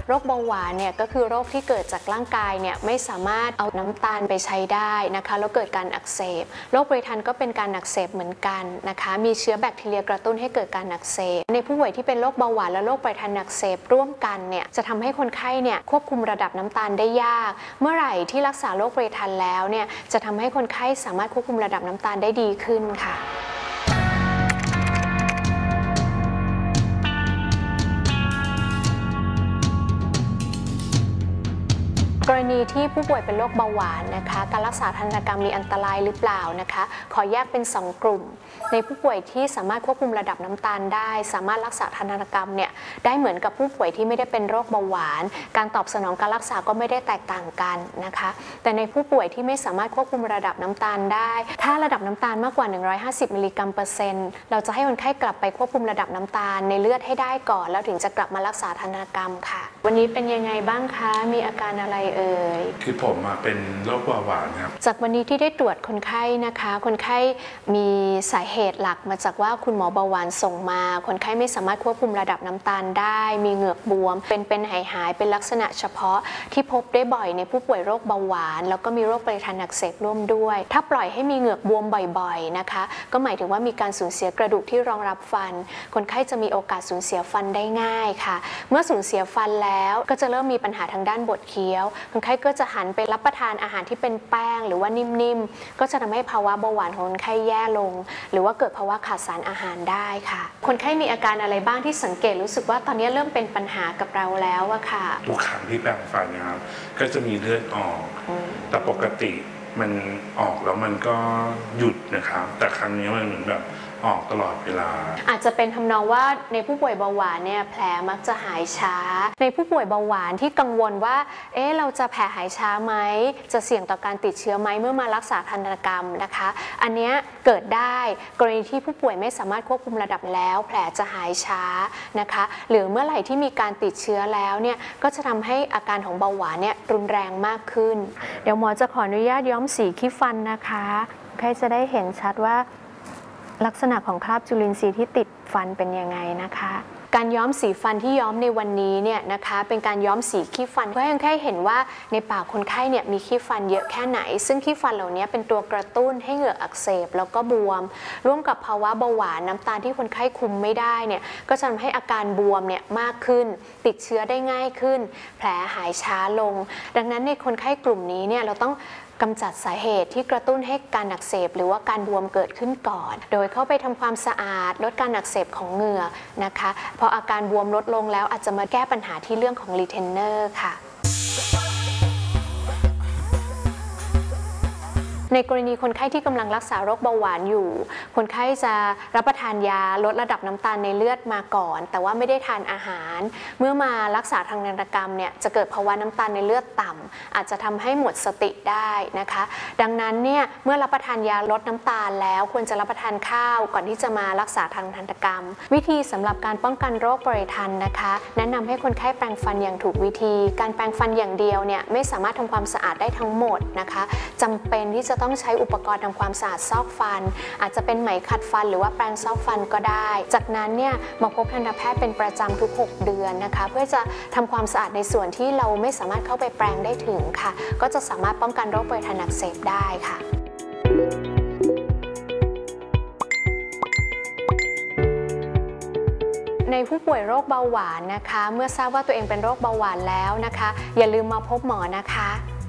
โรคเบาหวานเนี่ยก็คือโรคที่เกิดจากร่างกายเนี่ยไม่สามารถเอาน้ำตาลไปใช้ได้นะคะแล้วเกิดการอักเสบโรคเรื้อรังก็เป็นการอักเสบเหมือนกันนะคะมีเชื้อแบคทีเรียกระตุ้นให้เกิดการอักเสบในผู้ป่วยที่เป็นโรคเบาหวานและโรคไตอักเสบร่วมกันเนี่ยจะทำให้คนไข้เนี่ยควบคุมระดับน้ำตาลได้ยากเมื่อไหร่ที่รักษาโรคไตแล้วเนี่ยจะทำให้คนไข้สามารถควบคุมระดับน้ำตาลได้ดีขึ้นค่ะกรณีที่ผู้ป่วยเป็นโรคเบาหวานนะคะการรักษาทันตกรรมมีอันตรายหรือเปล่านะคะขอแยกเป็น2 กลุ่มในผู้ป่วยที่สามารถควบคุมระดับน้ำตาลได้สามารถรักษาทันตกรรมเนี่ยได้เหมือนกับผู้ป่วยที่ไม่ได้เป็นโรคเบาหวานการตอบสนองการรักษาก็ไม่ได้แตกต่างกันนะคะแต่ในผู้ป่วยที่ไม่สามารถควบคุมระดับน้ำตาลได้ถ้าระดับน้ำตาลมากกว่า150มิลลิกรัมเปอร์เซ็นต์เราจะให้คนไข้กลับไปควบคุมระดับน้ำตาลในเลือดให้ได้ก่อนแล้วถึงจะกลับมารักษาทันตกรรมค่ะวันนี้เป็นยังไงบ้างคะมีอาการอะไรคือผมเป็นโรคเบาหวานครับจากวันนี้ที่ได้ตรวจคนไข้นะคะคนไข้มีสาเหตุหลักมาจากว่าคุณหมอเบาหวานส่งมาคนไข้ไม่สามารถควบคุมระดับน้ำตาลได้มีเหงือกบวมเป็นหายเป็นลักษณะเฉพาะที่พบได้บ่อยในผู้ป่วยโรคเบาหวานแล้วก็มีโรคไตอักเสบร่วมด้วยถ้าปล่อยให้มีเหงือกบวมบ่อยๆนะคะก็หมายถึงว่ามีการสูญเสียกระดูกที่รองรับฟันคนไข้จะมีโอกาสสูญเสียฟันได้ง่ายค่ะเมื่อสูญเสียฟันแล้วก็จะเริ่มมีปัญหาทางด้านบดเคี้ยวคนไข้ก็จะหันไปรับประทานอาหารที่เป็นแป้งหรือว่านิ่มๆก็จะทำให้ภาวะเบาหวานของคนไข้แย่ลงหรือว่าเกิดภาวะขาดสารอาหารได้ค่ะคนไข้มีอาการอะไรบ้างที่สังเกตรู้สึกว่าตอนนี้เริ่มเป็นปัญหากับเราแล้วอะค่ะทุกครั้งที่แปรงฟันนะครับก็จะมีเลือดออกแต่ปกติมันออกแล้วมันก็หยุดนะครับแต่ครั้งนี้มันเหมือนแบบออกตลอดเวลาอาจจะเป็นทำนองว่าในผู้ป่วยเบาหวานเนี่ยแผลมักจะหายช้าในผู้ป่วยเบาหวานที่กังวลว่าเราจะแผลหายช้าไหมจะเสี่ยงต่อการติดเชื้อไหมเมื่อมารักษาทันตกรรมนะคะอันนี้เกิดได้กรณีที่ผู้ป่วยไม่สามารถควบคุมระดับแล้วแผลจะหายช้านะคะหรือเมื่อไหร่ที่มีการติดเชื้อแล้วเนี่ยก็จะทำให้อาการของเบาหวานเนี่ยรุนแรงมากขึ้นเดี๋ยวหมอจะขออนุญาตย้อมสีขี้ฟันนะคะใครจะได้เห็นชัดว่าลักษณะของคราบจุลินทรีย์ที่ติดฟันเป็นยังไงนะคะการย้อมสีฟันที่ย้อมในวันนี้เนี่ยนะคะเป็นการย้อมสีขี้ฟันเพื่อให้คนไข้เห็นว่าในปากคนไข้เนี่ยมีขี้ฟันเยอะแค่ไหนซึ่งขี้ฟันเหล่านี้เป็นตัวกระตุ้นให้เหงือกอักเสบแล้วก็บวมร่วมกับภาวะเบาหวานน้ำตาลที่คนไข้คุมไม่ได้เนี่ยก็จะทำให้อาการบวมเนี่ยมากขึ้นติดเชื้อได้ง่ายขึ้นแผลหายช้าลงดังนั้นในคนไข้กลุ่มนี้เนี่ยเราต้องกำจัดสาเหตุที่กระตุ้นให้การอักเสบหรือว่าการบวมเกิดขึ้นก่อนโดยเข้าไปทำความสะอาดลดการอักเสบของเหงือกนะคะพออาการบวมลดลงแล้วอาจจะมาแก้ปัญหาที่เรื่องของรีเทนเนอร์ค่ะในกรณีคนไข้ที่กำลังรักษาโรคเบาหวานอยู่คนไข้จะรับประทานยาลดระดับน้ำตาลในเลือดมาก่อนแต่ว่าไม่ได้ทานอาหารเมื่อมารักษาทางทันตกรรมเนี่ยจะเกิดภาวะน้ำตาลในเลือดต่ำอาจจะทำให้หมดสติได้นะคะดังนั้นเนี่ยเมื่อรับประทานยาลดน้ำตาลแล้วควรจะรับประทานข้าวก่อนที่จะมารักษาทางทันตกรรมวิธีสำหรับการป้องกันโรคไตนะคะแนะนำให้คนไข้แปรงฟันอย่างถูกวิธีการแปรงฟันอย่างเดียวเนี่ยไม่สามารถทำความสะอาดได้ทั้งหมดนะคะจำเป็นที่จะต้องใช้อุปกรณ์ทำความสะอาดซอกฟันอาจจะเป็นไหมขัดฟันหรือว่าแปรงซอกฟันก็ได้จากนั้นเนี่ยมาพบทันตแพทย์เป็นประจำทุก6 เดือนนะคะเพื่อจะทำความสะอาดในส่วนที่เราไม่สามารถเข้าไปแปรงได้ถึงค่ะก็จะสามารถป้องกันโรคไตอักเสบได้ค่ะในผู้ป่วยโรคเบาหวานนะคะเมื่อทราบว่าตัวเองเป็นโรคเบาหวานแล้วนะคะอย่าลืมมาพบหมอนะคะ